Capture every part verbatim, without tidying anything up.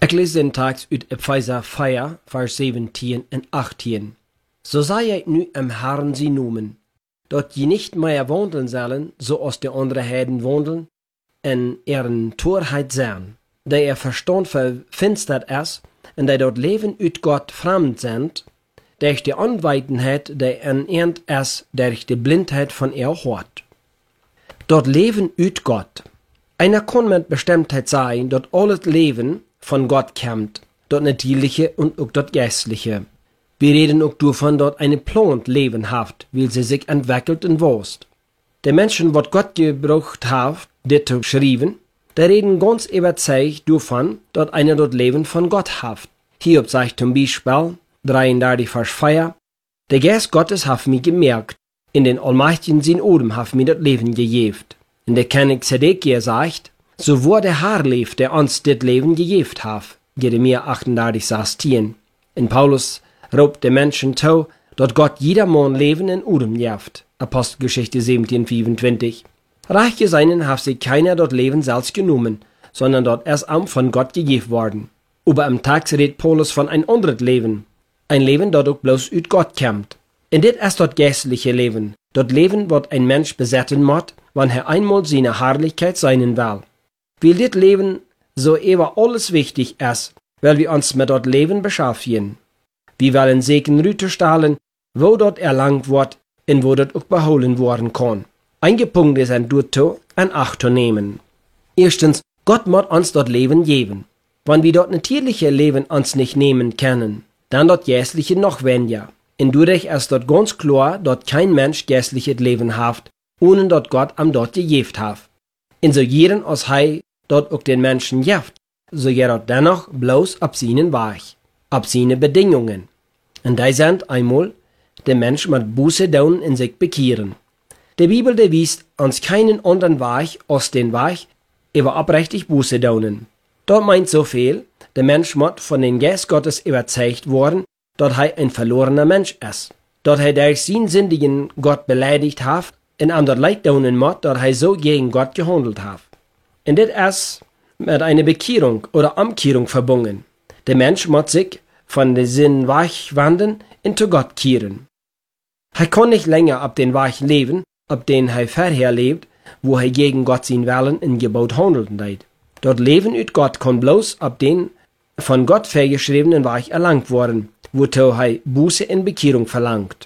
Ik lees den tekst uit Epheser vier, vers zeventien en achttien. So sei ik nu im Herrn sie noemen, dat je niet meer wandelen zullen, zoals de andere heiden wandelen, en ihren Torheit zijn, die ihr Verstand verfinstert is, en die dat leven uit God fremd zijn, durch die Onwetendheid die in ihnen is, durch die Blindheit von ihr Hort. Dat leven uit God. Einer kann mit Bestimmtheit sagen, dat alles Leben von Gott kommt, dat natürliche und auch dat geistliche. Wir reden auch davon, dat eine Plant Leben hat, weil sie sich entwickelt und wächst. Die Menschen, wat Gott gebraucht hat, dit zu schreiben, die reden ganz überzeugt davon, dat einer dat Leben von Gott hat. Hiob sagt zum Beispiel, dreiunddreißig Vers vier, der Geist Gottes hat mich gemerkt, in den Allmächtigen sein Odem hat mir das Leben gegeben. Und der König Zedekia sagt, so wo der Herr lebt, der uns das Leben gegeben hat. Jeremia achtunddreißig, sechzehn. In Paulus raubt der Menschen zu, dass Gott jedermann Leben in Odem gibt. Apostelgeschichte siebzehn, fünfundzwanzig. Reiche seinen hat sich keiner dort Leben selbst genommen, sondern dort erst am von Gott gegeben worden. Aber am Tag redet Paulus von ein anderes Leben. Ein Leben, das auch bloß aus Gott kommt. Und das ist das geistliche Leben. Das Leben, was ein Mensch besetzen muss, wenn er einmal seine Herrlichkeit sein will. Weil das Leben so über alles wichtig ist, weil wir uns mit das Leben beschäftigen. Wir wollen Segen Rüte stellen, wo dort erlangt wird und wo dort auch beholen worden kann. Einige Punkte sind dazu in Acht zu nehmen. Erstens, Gott muss uns das Leben geben. Wenn wir das natürliche Leben uns nicht nehmen können, dann das geistliche noch weniger. Und dadurch ist dort ganz klar, dass kein Mensch geistliches Leben hat, ohne dass Gott am dort gegeben hat. Und so jeden aus Hei dort auch den Menschen gibt, so geht dennoch bloß ab seinen Weg, ab seine Bedingungen. Und die sind einmal, der Mensch mit Buße tun in sich bekehren. Die Bibel, die wies uns keinen anderen Weg als den Weg, über abrechtig Buße tun. Dort meint so viel, der Mensch muss von den Geist Gottes überzeugt worden, dass er ein verlorener Mensch ist. Dass er durch seinen sündigen Gott beleidigt hat, und ihm das Leid tun muss, dass er so gegen Gott gehandelt hat. Und das ist mit einer Bekehrung oder Umkehrung verbunden. Der Mensch muss sich von den Sinn wegwenden und zu Gott kehren. Er kann nicht länger auf den Weg leben, auf den er vorher lebt, wo er gegen Gott sein Willen in Gebot handeln hat. Dort Leben mit Gott kann bloß auf den von Gott vorgeschriebenen Weg erlangt worden, wozu er Buße in Bekehrung verlangt.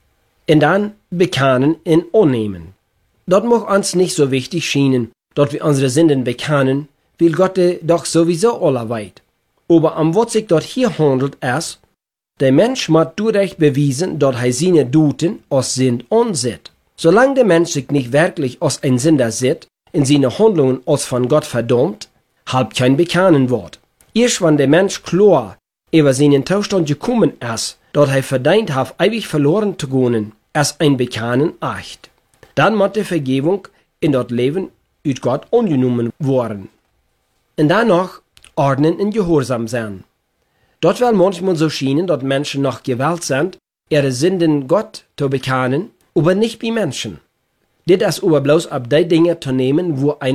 Und dann bekennen und annehmen. Dort mag uns nicht so wichtig schienen, dort wir unsere Sünden bekennen, weil Gott doch sowieso alle weiß. Aber am was sich dort hier handelt ist, der Mensch muss dadurch bewiesen, dass er seine Taten als Sünd ansieht. Solange der Mensch sich nicht wirklich als ein Sünder sieht, in seine Handlungen als von Gott verdammt, halb kein Bekennen Wort. Erst wenn der Mensch klar über seinen Zustand gekommen ist, dass er verdient hat, ewig verloren zu gehen, ist ein Bekennen echt. Dann muss die Vergebung in das Leben aus Gott angenommen worden. Und danach ordnen und gehorsam sein. Dort will manchmal so schienen, dass Menschen noch gewählt sind, ihre Sünden Gott zu bekennen, aber nicht wie Menschen. Das ist aber bloß ab die Dinge zu nehmen, wo ein